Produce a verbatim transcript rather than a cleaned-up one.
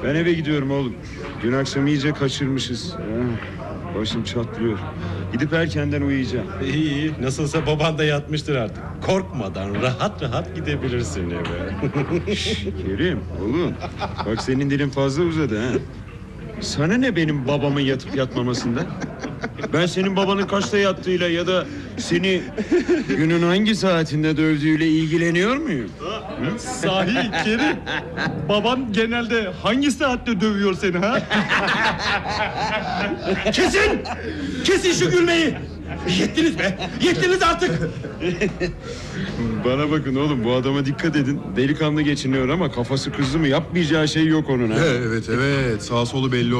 Ben eve gidiyorum oğlum. Dün akşam iyice kaçırmışız. Ah, başım çatlıyor. Gidip erkenden uyuyacağım. İyi iyi. Nasılsa baban da yatmıştır artık. Korkmadan rahat rahat gidebilirsin eve. Kerim oğlum. Bak senin dilin fazla uzadı ha. Sana ne benim babamın yatıp yatmamasından? Ben senin babanın kaçta yattığıyla ya da seni günün hangi saatinde dövdüğüyle ilgileniyor muyum? Sahi Kerim, baban genelde hangi saatte dövüyor seni ha? Kesin! Kesin şu gülmeyi! Yettiniz be! Yettiniz artık! Bana bakın oğlum, bu adama dikkat edin. Delikanlı geçiniyor ama kafası kızdı mı yapmayacağı şey yok onun ha. Evet evet, sağ solu belli